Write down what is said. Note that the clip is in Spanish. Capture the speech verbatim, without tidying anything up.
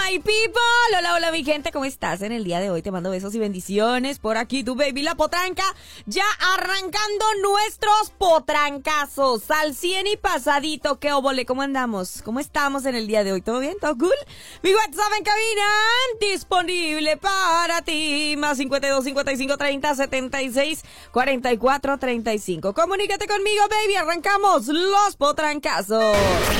my people. Hola, hola, mi gente, ¿cómo estás? En el día de hoy te mando besos y bendiciones. Por aquí tu baby La Potranca, ya arrancando nuestros potrancazos al cien y pasadito. ¿Qué obole? ¿Cómo andamos? ¿Cómo estamos en el día de hoy? ¿Todo bien? ¿Todo cool? Mi WhatsApp en cabina, disponible para ti. Más cincuenta y dos, cincuenta y cinco, treinta, setenta y seis, cuarenta y cuatro, treinta y cinco. Comunícate conmigo, baby. Arrancamos los potrancazos.